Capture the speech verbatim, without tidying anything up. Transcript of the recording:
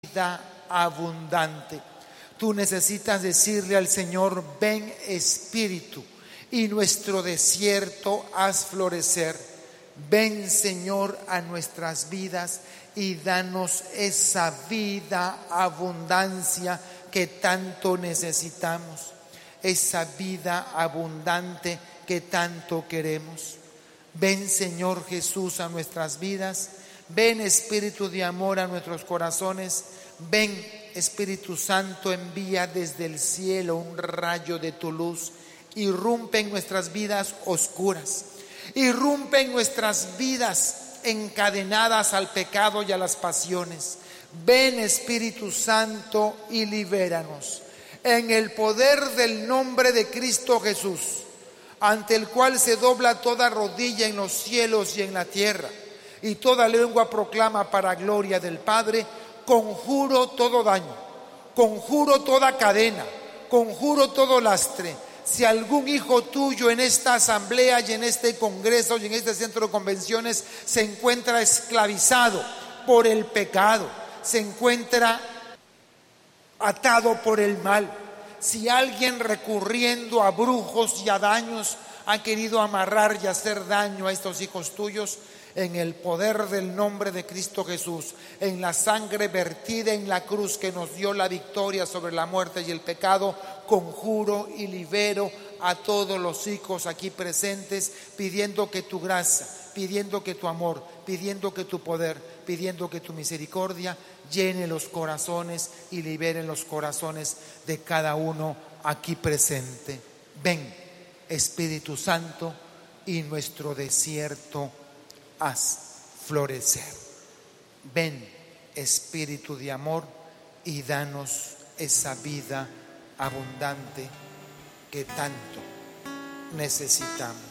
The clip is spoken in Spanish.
vida abundante. Tú necesitas decirle al Señor: ven Espíritu, y nuestro desierto haz florecer. Ven, Señor, a nuestras vidas y danos esa vida abundancia que tanto necesitamos, esa vida abundante que tanto queremos. Ven, Señor Jesús, a nuestras vidas. Ven, Espíritu de amor, a nuestros corazones. Ven, Espíritu Santo, envía desde el cielo un rayo de tu luz. Irrumpe en nuestras vidas oscuras. Irrumpe en nuestras vidas encadenadas al pecado y a las pasiones. Ven, Espíritu Santo, y libéranos. En el poder del nombre de Cristo Jesús, ante el cual se dobla toda rodilla en los cielos y en la tierra, y toda lengua proclama para gloria del Padre, conjuro todo daño, conjuro toda cadena, conjuro todo lastre. Si algún hijo tuyo en esta asamblea y en este congreso y en este centro de convenciones se encuentra esclavizado por el pecado, se encuentra atado por el mal, si alguien recurriendo a brujos y a daños ha querido amarrar y hacer daño a estos hijos tuyos, en el poder del nombre de Cristo Jesús, en la sangre vertida en la cruz que nos dio la victoria sobre la muerte y el pecado, conjuro y libero a todos los hijos aquí presentes, pidiendo que tu gracia, pidiendo que tu amor, pidiendo que tu poder, pidiendo que tu misericordia llene los corazones y libere los corazones de cada uno aquí presente. Ven, Espíritu Santo, y nuestro desierto haz florecer. Ven, Espíritu de amor, y danos esa vida abundante que tanto necesitamos.